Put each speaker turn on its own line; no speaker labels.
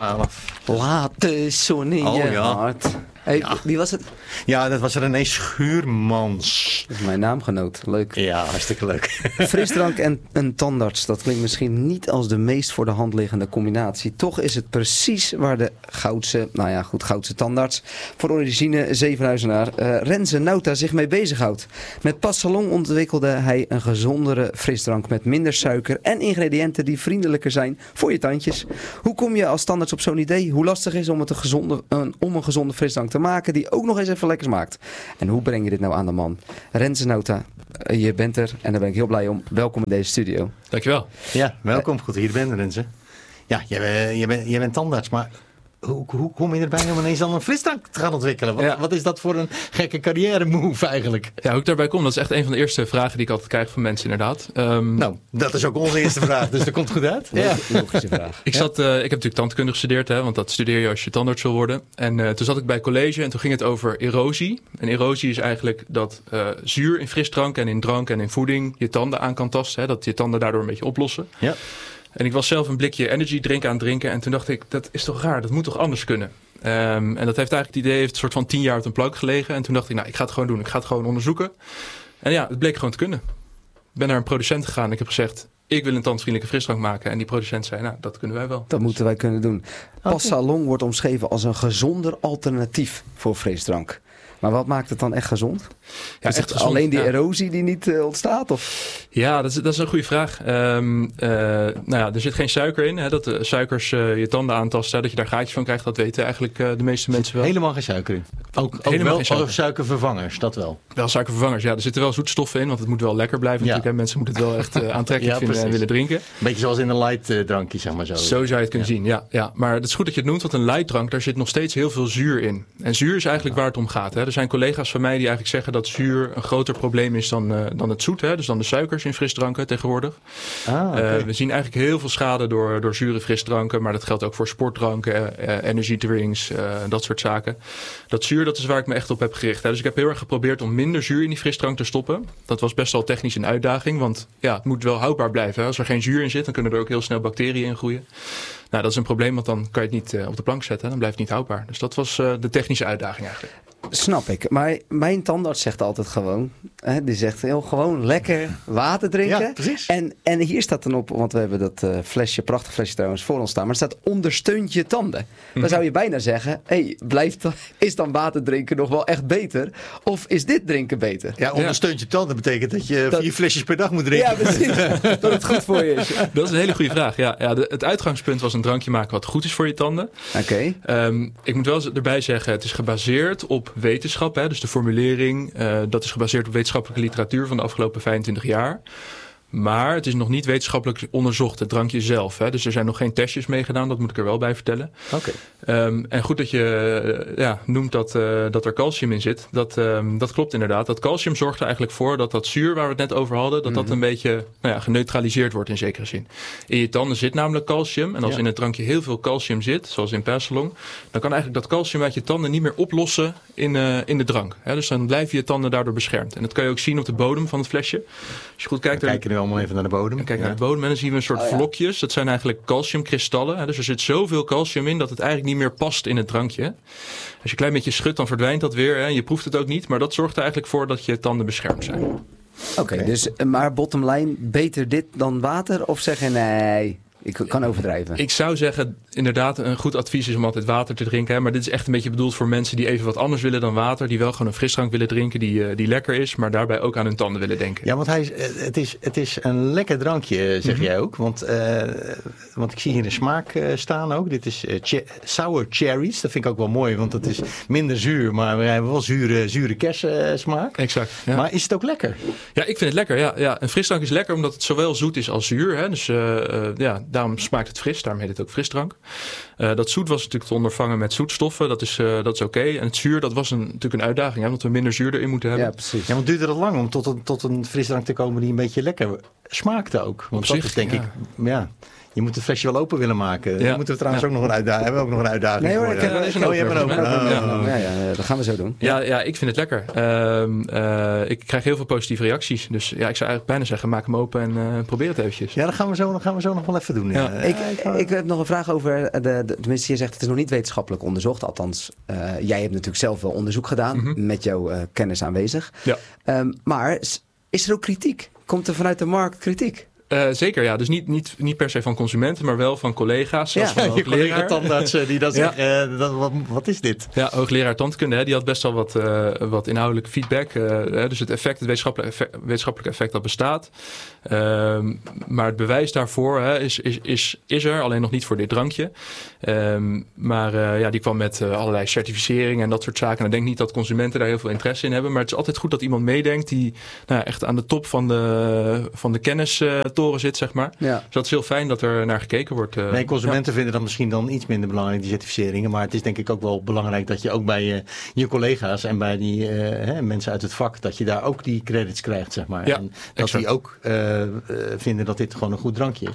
12.
Laat de zon in je hart. Hey, wie was het?
Ja, dat was René Schuurmans.
Dat is mijn naamgenoot. Leuk.
Ja, hartstikke leuk.
Frisdrank en een tandarts. Dat klinkt misschien niet als de meest voor de hand liggende combinatie. Toch is het precies waar de Goudse tandarts voor origine Zevenhuizenaar Renze Nauta zich mee bezighoudt. Met Passalon ontwikkelde hij een gezondere frisdrank met minder suiker en ingrediënten die vriendelijker zijn voor je tandjes. Hoe kom je als tandarts op zo'n idee? Hoe lastig is om een gezonde frisdrank te maken die ook nog eens even lekker smaakt? En hoe breng je dit nou aan de man? Renze Nauta, je bent er en daar ben ik heel blij om. Welkom in deze studio.
Dankjewel.
Ja, welkom. Goed dat je er bent, Renze. Ja, jij bent tandarts, maar hoe kom je erbij om ineens dan een frisdrank te gaan ontwikkelen? Wat is dat voor een gekke carrière move eigenlijk?
Ja, hoe ik daarbij kom, dat is echt een van de eerste vragen die ik altijd krijg van mensen inderdaad.
Nou, dat is ook onze eerste vraag, dus dat komt goed uit.
Ja. Logische vraag.
Ik heb natuurlijk tandkunde gestudeerd, want dat studeer je als je tandarts wil worden. En toen zat ik bij college en toen ging het over erosie. En erosie is eigenlijk dat zuur in frisdrank en in drank en in voeding je tanden aan kan tasten. Dat je tanden daardoor een beetje oplossen. Ja. En ik was zelf een blikje energy drink aan het drinken. En toen dacht ik, dat is toch raar, dat moet toch anders kunnen. En dat heeft eigenlijk het idee, heeft een soort van 10 jaar op een plank gelegen. En toen dacht ik, ik ga het gewoon doen. Ik ga het gewoon onderzoeken. En ja, het bleek gewoon te kunnen. Ik ben naar een producent gegaan en ik heb gezegd, ik wil een tandvriendelijke frisdrank maken. En die producent zei, dat kunnen wij wel.
Dat moeten wij kunnen doen. Passalon wordt omschreven als een gezonder alternatief voor frisdrank. Maar wat maakt het dan echt gezond? Ja, is echt gezond, alleen die erosie die niet ontstaat? Of?
Ja, dat is een goede vraag. Er zit geen suiker in. Hè, dat de suikers je tanden aantasten, dat je daar gaatjes van krijgt. Dat weten eigenlijk de meeste mensen wel.
Helemaal geen suiker in? Ook wel suikervervangers, dat wel?
Wel suikervervangers, ja. Er zitten wel zoetstoffen in, want het moet wel lekker blijven. Ja. Natuurlijk, hè. Mensen moeten het wel echt aantrekkelijk vinden en willen drinken.
Beetje zoals in een light drankje, zeg maar zo.
Zo zou je het kunnen zien, ja. Maar het is goed dat je het noemt, want een light drank, daar zit nog steeds heel veel zuur in. En zuur is eigenlijk waar het om gaat. Hè. Er zijn collega's van mij die eigenlijk zeggen dat zuur een groter probleem is dan het zoet. Hè? Dus dan de suikers in frisdranken tegenwoordig. Okay. We zien eigenlijk heel veel schade door zure frisdranken. Maar dat geldt ook voor sportdranken, energy drinks, dat soort zaken. Dat zuur, dat is waar ik me echt op heb gericht. Hè? Dus ik heb heel erg geprobeerd om minder zuur in die frisdrank te stoppen. Dat was best wel technisch een uitdaging. Want het moet wel houdbaar blijven. Hè? Als er geen zuur in zit, dan kunnen er ook heel snel bacteriën in groeien. Nou, dat is een probleem, want dan kan je het niet op de plank zetten. Dan blijft het niet houdbaar. Dus dat was de technische uitdaging eigenlijk.
Snap ik. Maar mijn tandarts zegt altijd gewoon. Die zegt gewoon lekker water drinken.
Ja, precies.
En hier staat dan op, want we hebben dat prachtig flesje trouwens voor ons staan. Maar er staat ondersteunt je tanden. Dan zou je bijna zeggen, is dan water drinken nog wel echt beter? Of is dit drinken beter?
Ja, ondersteunt je tanden betekent dat je 4 flesjes per dag moet drinken.
Ja, precies. Dat het goed voor je is.
Dat is een hele goede vraag. Ja, het uitgangspunt was een drankje maken wat goed is voor je tanden.
Oké.
Ik moet wel erbij zeggen, het is gebaseerd op wetenschap. Hè, dus de formulering, dat is gebaseerd op wetenschappelijke literatuur van de afgelopen 25 jaar. Maar het is nog niet wetenschappelijk onderzocht, het drankje zelf. Hè. Dus er zijn nog geen testjes mee gedaan, dat moet ik er wel bij vertellen.
Okay.
En goed dat je noemt dat er calcium in zit. Dat klopt inderdaad. Dat calcium zorgt er eigenlijk voor dat zuur waar we het net over hadden, dat een beetje geneutraliseerd wordt in zekere zin. In je tanden zit namelijk calcium. En als in het drankje heel veel calcium zit, zoals in Passalon, dan kan eigenlijk dat calcium uit je tanden niet meer oplossen in de drank. Hè. Dus dan blijven je tanden daardoor beschermd. En dat kan je ook zien op de bodem van het flesje. Als je goed kijkt,
allemaal even naar de bodem.
Kijk naar de bodem en dan zien we een soort vlokjes. Dat zijn eigenlijk calciumkristallen. Dus er zit zoveel calcium in dat het eigenlijk niet meer past in het drankje. Als je een klein beetje schudt, dan verdwijnt dat weer. Hè. Je proeft het ook niet, maar dat zorgt er eigenlijk voor dat je tanden beschermd zijn.
Oké, dus maar bottom line, beter dit dan water? Of zeg je nee, ik kan overdrijven?
Ik zou zeggen, inderdaad, een goed advies is om altijd water te drinken. Hè? Maar dit is echt een beetje bedoeld voor mensen die even wat anders willen dan water. Die wel gewoon een frisdrank willen drinken, die lekker is. Maar daarbij ook aan hun tanden willen denken.
Ja, want het is een lekker drankje, zeg jij ook. Want ik zie hier een smaak staan ook. Dit is sour cherries. Dat vind ik ook wel mooi, want dat is minder zuur. Maar we hebben wel zure kersensmaak.
Exact. Ja.
Maar is het ook lekker?
Ja, ik vind het lekker. Ja. Een frisdrank is lekker omdat het zowel zoet is als zuur. Hè? Dus daarom smaakt het fris. Daarom heet het ook frisdrank. Dat zoet was natuurlijk te ondervangen met zoetstoffen. Dat is oké. En het zuur, dat was natuurlijk een uitdaging. Hè, omdat we minder zuur erin moeten hebben.
Ja, precies.
Ja, want duurde het lang om tot een frisdrank te komen die een beetje lekker smaakte ook? Want
op
dat
zich,
is denk ik... Ja. je moet het flesje wel open willen maken.
Ja.
Dan moeten we trouwens ook nog een uitdaging. Hebben we ook nog een uitdaging?
Nee hoor,
voor,
ik heb
dat is een
je hebt een
open.
open.
Ja, dat gaan we zo doen.
Ja, ik vind het lekker. Ik krijg heel veel positieve reacties. Dus ja, ik zou eigenlijk bijna zeggen, maak hem open en probeer het eventjes.
Ja, dat gaan we zo nog wel even doen.
Ja.
Ik heb nog een vraag over, tenminste je zegt het is nog niet wetenschappelijk onderzocht. Althans, jij hebt natuurlijk zelf wel onderzoek gedaan met jouw kennis aanwezig.
Ja.
Maar is er ook kritiek? Komt er vanuit de markt kritiek?
Zeker, ja. Dus niet per se van consumenten, maar wel van collega's. Zoals van
Je
hoogleraar.
collega-tandartsen die dan zeggen, wat is dit?
Ja, hoogleraar tandkunde, die had best wel wat inhoudelijke feedback. Dus het wetenschappelijke effect dat bestaat. Maar het bewijs daarvoor is er, alleen nog niet voor dit drankje. Maar die kwam met allerlei certificeringen en dat soort zaken. En ik denk niet dat consumenten daar heel veel interesse in hebben. Maar het is altijd goed dat iemand meedenkt die echt aan de top van de kennistoren zit, zeg maar.
Ja.
Dus dat is heel fijn dat er naar gekeken wordt.
Nee, consumenten vinden dat misschien dan iets minder belangrijk, die certificeringen. Maar het is denk ik ook wel belangrijk dat je ook bij je collega's en bij die mensen uit het vak, dat je daar ook die credits krijgt, zeg maar.
Ja,
en dat
exact.
die ook vinden dat dit gewoon een goed drankje is.